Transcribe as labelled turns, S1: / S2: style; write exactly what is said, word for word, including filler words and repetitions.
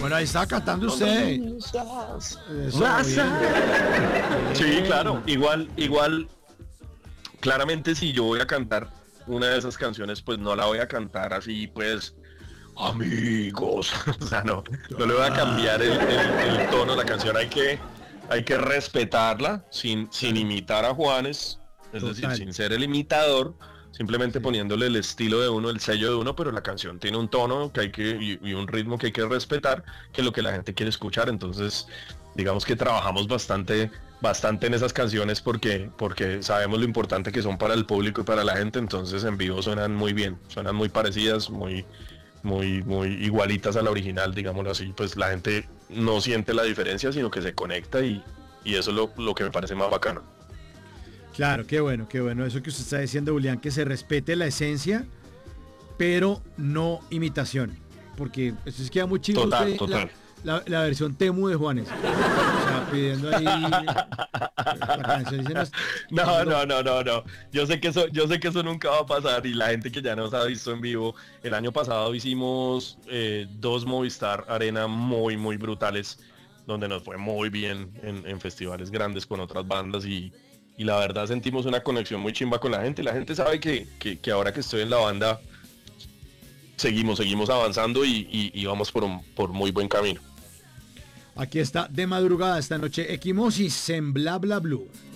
S1: Bueno, ahí está cantando usted. Eso,
S2: sí, claro. Igual, igual, claramente si yo voy a cantar una de esas canciones, pues no la voy a cantar así, pues, amigos. O sea, no, no le voy a cambiar el, el, el tono de la canción. Hay que, hay que respetarla sin, sin imitar a Juanes, es
S1: Total.
S2: decir, sin ser el imitador. Simplemente
S1: Sí.
S2: poniéndole el estilo de uno, el sello de uno, pero la canción tiene un tono que hay que y, y un ritmo que hay que respetar, que es lo que la gente quiere escuchar. Entonces, digamos que trabajamos bastante, bastante en esas canciones porque, porque sabemos lo importante que son para el público y para la gente. Entonces, en vivo suenan muy bien, suenan muy parecidas, muy, muy, muy igualitas a la original, digámoslo así. Pues la gente no siente la diferencia, sino que se conecta y, y eso es lo, lo que me parece más bacano.
S1: Claro, qué bueno, qué bueno. Eso que usted está diciendo, Julián, que se respete la esencia, pero no imitación. Porque eso es queda muy chido.
S2: Total,
S1: usted,
S2: total.
S1: La, la, la versión Temu de Juanes. O sea, pidiendo ahí la canción. Dice,
S2: no, no, no, no, no. Yo sé que eso, yo sé que eso nunca va a pasar y la gente que ya nos ha visto en vivo, el año pasado hicimos eh, dos Movistar Arena muy, muy brutales, donde nos fue muy bien en, en festivales grandes con otras bandas y, y la verdad sentimos una conexión muy chimba con la gente. La gente sabe que, que, que ahora que estoy en la banda seguimos, seguimos avanzando y, y, y vamos por un por muy buen camino.
S1: Aquí está de madrugada esta noche Equimosis en Bla Bla Blue.